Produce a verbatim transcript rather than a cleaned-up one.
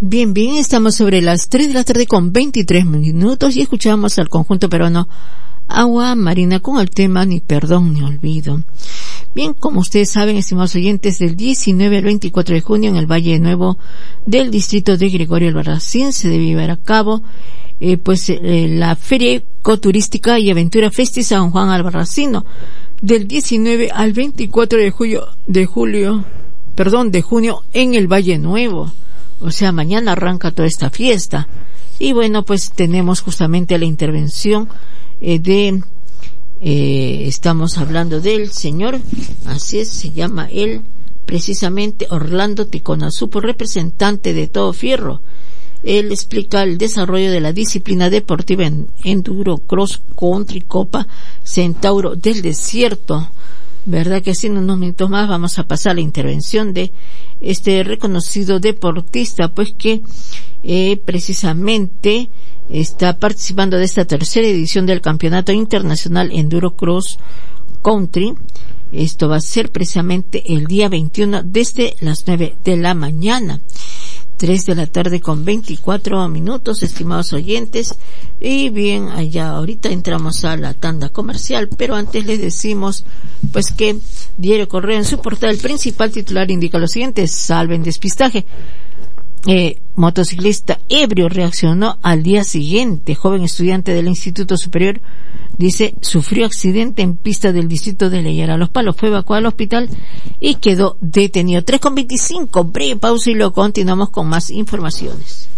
Bien, bien, estamos sobre las tres de la tarde con veintitrés minutos y escuchamos al conjunto peruano Agua Marina con el tema Ni Perdón Ni Olvido. Bien, como ustedes saben, estimados oyentes, del diecinueve al veinticuatro de junio en el Valle Nuevo del distrito de Gregorio Albarracín se debe llevar a cabo eh, pues eh, la Feria Ecoturística y Aventura Festi San Juan Albarracino del diecinueve al veinticuatro de julio, de julio, perdón, de junio en el Valle Nuevo. O sea, mañana arranca toda esta fiesta. Y bueno, pues tenemos justamente la intervención eh, de, eh, estamos hablando del señor, así es, se llama él, precisamente Orlando Ticonazupo, representante de Todo Fierro. Él explica el desarrollo de la disciplina deportiva en Enduro Cross Country Copa Centauro del Desierto. ¿Verdad que sí? En unos minutos más vamos a pasar la intervención de este reconocido deportista, pues que eh, precisamente está participando de esta tercera edición del Campeonato Internacional Enduro Cross Country. Esto va a ser precisamente el día veintiuno desde las nueve de la mañana. tres de la tarde con veinticuatro minutos, estimados oyentes. Y bien, allá ahorita entramos a la tanda comercial, pero antes les decimos pues que Diario Correo en su portal principal titular indica lo siguiente: salven despistaje. Eh, motociclista ebrio reaccionó al día siguiente. Joven estudiante del Instituto Superior, dice, sufrió accidente en pista del distrito de Leyera Los Palos. Fue evacuado al hospital y quedó detenido. tres con veinticinco, breve pausa y luego continuamos con más informaciones.